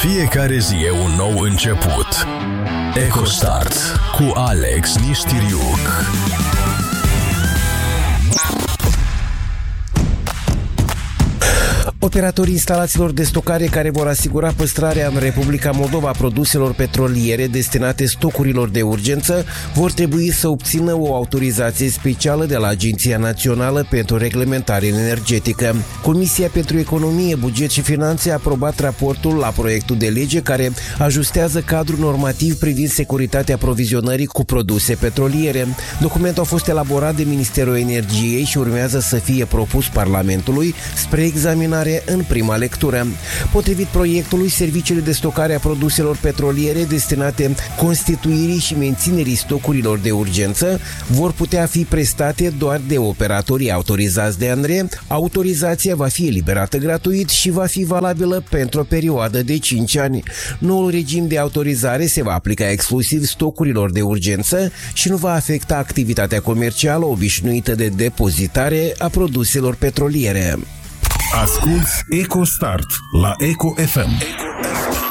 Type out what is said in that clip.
Fiecare zi e un nou început. EcoStart cu Alex Nistiriuc. Operatorii instalațiilor de stocare care vor asigura păstrarea în Republica Moldova a produselor petroliere destinate stocurilor de urgență vor trebui să obțină o autorizație specială de la Agenția Națională pentru Reglementare Energetică. Comisia pentru Economie, Buget și Finanțe a aprobat raportul la proiectul de lege care ajustează cadrul normativ privind securitatea aprovizionării cu produse petroliere. Documentul a fost elaborat de Ministerul Energiei și urmează să fie propus Parlamentului spre examinare în prima lectură. Potrivit proiectului, serviciile de stocare a produselor petroliere destinate constituirii și menținerii stocurilor de urgență vor putea fi prestate doar de operatorii autorizați de ANRE. Autorizația va fi eliberată gratuit și va fi valabilă pentru o perioadă de 5 ani. Noul regim de autorizare se va aplica exclusiv stocurilor de urgență și nu va afecta activitatea comercială obișnuită de depozitare a produselor petroliere. Asculți EcoStart la Eco FM.